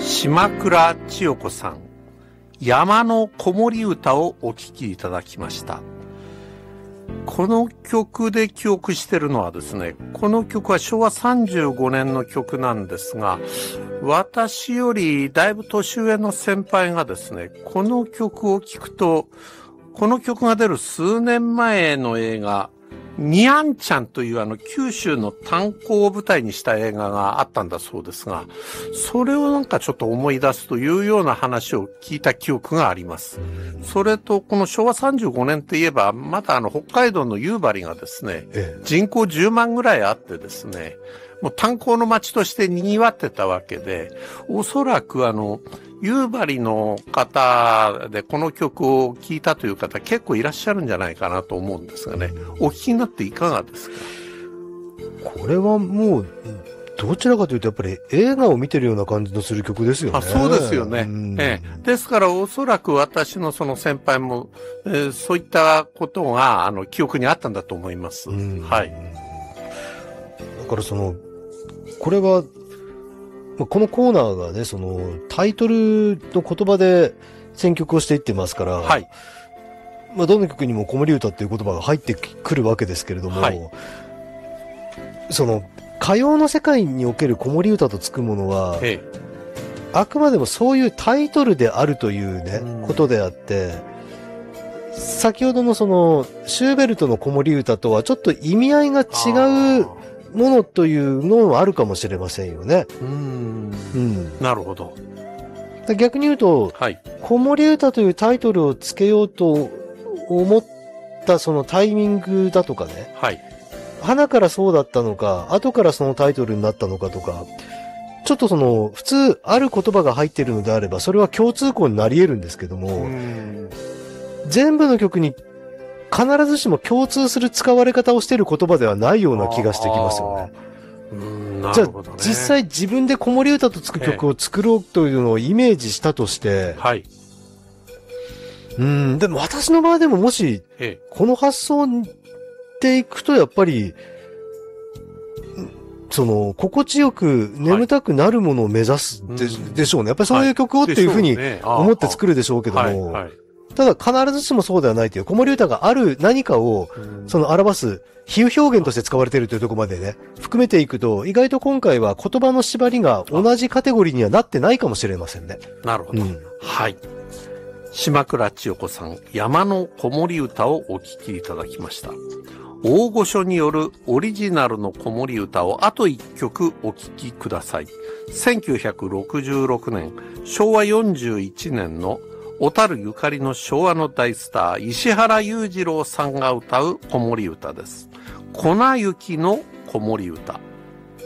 島倉千代子さん、山の子守歌をお聴きいただきました。この曲で記憶しているのはですね、この曲は昭和35年の曲なんですが、私よりだいぶ年上の先輩がですね、この曲を聴くと、この曲が出る数年前の映画、にゃんちゃんという九州の炭鉱を舞台にした映画があったんだそうですが、それをなんかちょっと思い出すというような話を聞いた記憶があります。それと、この昭和35年といえば、まだ北海道の夕張がですね、人口10万ぐらいあってですね、もう炭鉱の町として賑わってたわけで、おそらく夕張の方でこの曲を聴いたという方結構いらっしゃるんじゃないかなと思うんですがね。お聴きになっていかがですか？ これはもう、どちらかというとやっぱり映画を見てるような感じのする曲ですよね。 そうですよね。ですからおそらく私のその先輩も、そういったことが記憶にあったんだと思います。はい。 だからこれは、このコーナーがね、タイトルの言葉で選曲をしていってますから、はい。どの曲にも子守歌っていう言葉が入ってくるわけですけれども、はい、歌謡の世界における子守歌とつくものは、あくまでもそういうタイトルであるというね、ことであって、先ほどのシューベルトの子守歌とはちょっと意味合いが違うものというのはあるかもしれませんよね。 なるほど。 逆に言うと、はい、子守歌というタイトルをつけようと思ったそのタイミングだとかね。はい。花からそうだったのか、後からそのタイトルになったのかとか、ちょっと普通ある言葉が入っているのであれば、それは共通項になり得るんですけども、全部の曲に必ずしも共通する使われ方をしている言葉ではないような気がしてきますよね。じゃあ、実際自分で子守歌とつく曲を作ろうというのをイメージしたとして、はい。でも私の場合でももし、この発想でいくとやっぱり、心地よく眠たくなるものを目指すでしょうね。やっぱりそういう曲をっていうふうに思って作るでしょうけども、ただ必ずしもそうではないという、子守歌がある何かを、表す比喩表現として使われているというところまでね、含めていくと、意外と今回は言葉の縛りが同じカテゴリーにはなってないかもしれませんね。 なるほど。はい。島倉千代子さん、山の子守歌をお聴きいただきました。大御所によるオリジナルの子守歌をあと1曲お聴きください。1966年、昭和41年の小樽ゆかりの昭和の大スター、石原裕次郎さんが歌う子守歌です。粉雪の子守歌。